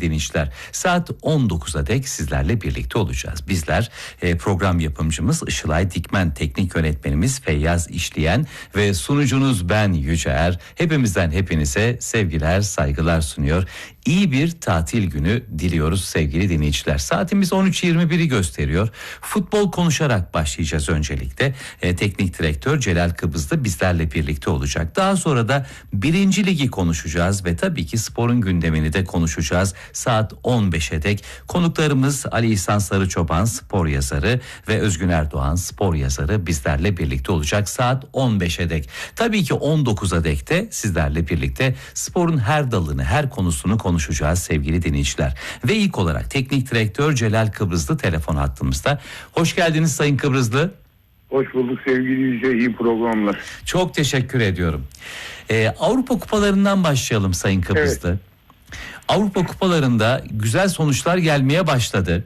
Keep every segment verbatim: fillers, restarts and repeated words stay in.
dinleyiciler. Saat on dokuza dek sizlerle birlikte olacağız. Bizler e, program yapımcımız Işılay Dikmen, teknik yönetmenimiz Feyyaz İşleyen ve sunucunuz ben Yüce Er. Hepimizden hepinize sevgiler, saygılar sunuyor. İyi bir tatil günü diliyoruz sevgili dinleyiciler. Saatimiz on üç yirmi biri gösteriyor. Futbol konuşarak başlayacağız öncelikle. E, teknik direktör Celal Kıbrıslı bizlerle birlikte olacak. Daha sonra da birinci ligi konuşacağız ve tabii ki sporun gündemini de konuşacağız. Saat on beşe dek konuklarımız Ali İhsan Sarıçoban, spor yazarı ve Özgün Erdoğan, spor yazarı bizlerle birlikte olacak. Saat on beşe dek. Tabii ki on dokuza dek de sizlerle birlikte sporun her dalını, her konusunu konuşacağız sevgili dinleyiciler. Ve ilk olarak teknik direktör Celal Kıbrıslı telefon hattımızda. Hoş geldiniz Sayın Kıbrıslı. Hoş bulduk sevgili Yüce, iyi programlar. Çok teşekkür ediyorum. Ee, Avrupa kupalarından başlayalım Sayın Kıbrıslı. Evet. Avrupa kupalarında güzel sonuçlar gelmeye başladı.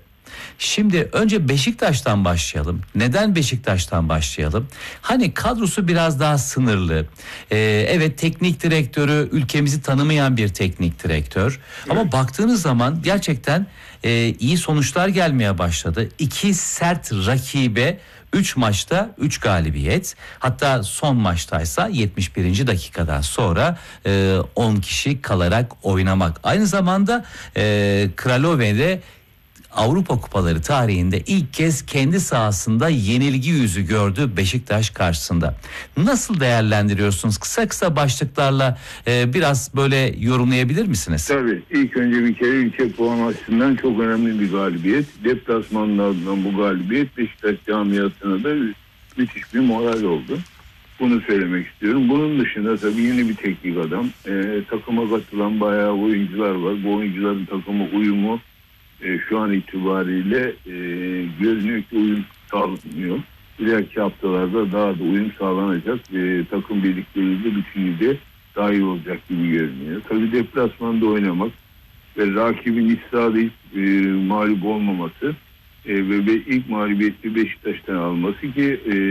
Şimdi önce Beşiktaş'tan başlayalım. Neden Beşiktaş'tan başlayalım? Hani kadrosu biraz daha sınırlı. Ee, evet, teknik direktörü ülkemizi tanımayan bir teknik direktör. Evet. Ama baktığınız zaman gerçekten e, iyi sonuçlar gelmeye başladı. İki sert rakibe üç maçta üç galibiyet. Hatta son maçtaysa yetmiş birinci dakikadan sonra e, on kişi kalarak oynamak. Aynı zamanda e, Kralove'de Avrupa Kupaları tarihinde ilk kez kendi sahasında yenilgi yüzü gördü Beşiktaş karşısında. Nasıl değerlendiriyorsunuz? Kısa kısa başlıklarla e, biraz böyle yorumlayabilir misiniz? Tabii. İlk önce bir kere ülke puan açısından çok önemli bir galibiyet. Deplasmanlardan bu galibiyet Beşiktaş camiasına da müthiş bir moral oldu. Bunu söylemek istiyorum. Bunun dışında tabii yeni bir teknik adam. E, takıma katılan bayağı oyuncular var. Bu oyuncuların takıma uyumu E, şu an itibariyle e, görünüyor ki uyum sağlanıyor. İleriki haftalarda daha da uyum sağlanacak. E, takım birlikteliğinde bütünlüğü de daha iyi olacak gibi görünüyor. Tabii deplasmanda oynamak ve rakibin ısrarı e, mağlup olmaması e, ve, ve ilk mağlubiyeti Beşiktaş'tan alması ki e,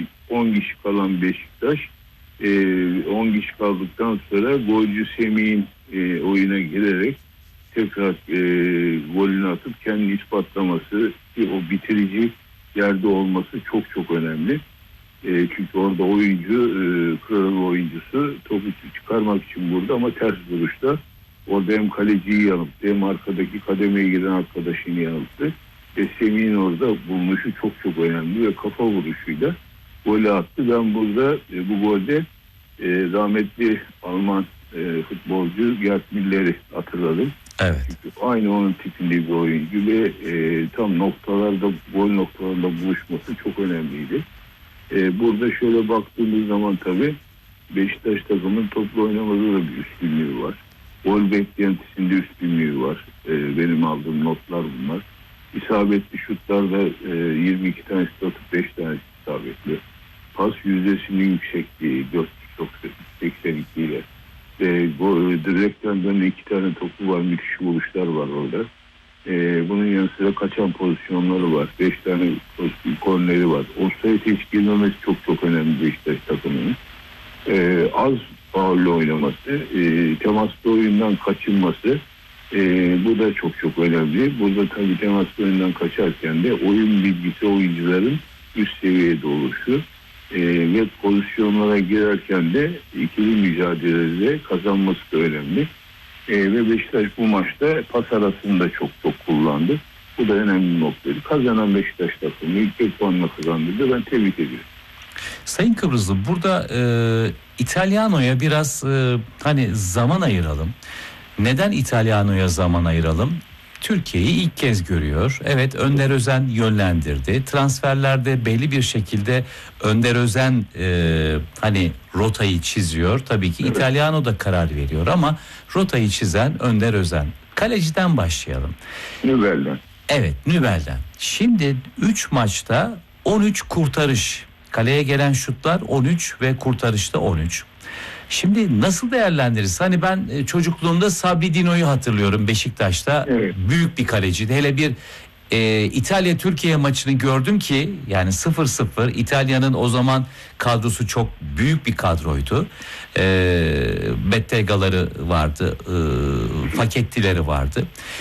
on kişi kalan Beşiktaş e, on kişi kaldıktan sonra golcü Semih'in e, oyuna girerek tekrar e, golünü atıp kendini ispatlaması ki o bitirici yerde olması çok çok önemli. E, çünkü orada oyuncu, e, kralı oyuncusu topu çıkarmak için burada ama ters vuruşta orada hem kaleciyi yanılttı hem arkadaki kademeye giren arkadaşını yanılttı. Ve Semih'in orada bulunuşu çok çok önemli ve kafa vuruşuyla golü attı. Ben burada e, bu golde e, rahmetli Alman e, futbolcu Gerd Müller'i hatırladım. Evet. Çünkü aynı onun tipinde bir oyuncu ve e, tam noktalarda, gol noktalarında buluşması çok önemliydi. E, burada şöyle baktığımız zaman tabii Beşiktaş takımının toplu oynamada da bir üstünlüğü var. Gol beklentisinde üstünlüğü var. E, benim aldığım notlar bunlar. İsabetli şutlarda e, yirmi iki tanesi atıp beş tanesi isabetli. Pas yüzdesinin yüksekliği dört yüz seksen iki ile. E, bu direkten dönen iki tane topu var, müthiş vuruşlar var orada. E, bunun yanı sıra kaçan pozisyonları var, beş tane korneri var. Offside hiç girmemesi çok çok önemli Beşiktaş takımının. E, az faulle oynaması, e, temaslı oyundan kaçınması, e, bu da çok çok önemli. Burada tabii temaslı oyundan kaçarken de oyun bilgisi oyuncuların üst seviyede oluşu. E, ve pozisyonlara girerken de ikili mücadelede kazanması da önemli. E, ve Beşiktaş bu maçta pas arasında çok çok kullandı. Bu da önemli noktaydı. Kazanan Beşiktaş takımı ilk bir puanla kazandırdı. Ben tebrik ediyorum. Sayın Kıbrıslı, burada e, İtalyano'ya biraz e, hani zaman ayıralım. Neden İtalyano'ya zaman ayıralım? Türkiye'yi ilk kez görüyor. Evet, Önder Özen yönlendirdi. Transferlerde belli bir şekilde Önder Özen e, hani rotayı çiziyor. Tabii ki evet. İtalyano da karar veriyor ama rotayı çizen Önder Özen. Kaleciden başlayalım. Nübel'den. Evet, Nübel'den. Şimdi üç maçta on üç kurtarış. Kaleye gelen şutlar on üç ve kurtarışta on üç. Şimdi nasıl değerlendiririz? Hani ben çocukluğumda Sabri Dino'yu hatırlıyorum Beşiktaş'ta. Evet. Büyük bir kaleciydi. Hele bir e, İtalya-Türkiye maçını gördüm ki yani sıfır sıfır İtalya'nın o zaman kadrosu çok büyük bir kadroydu. E, Bettega'ları vardı, e, Fakettileri vardı.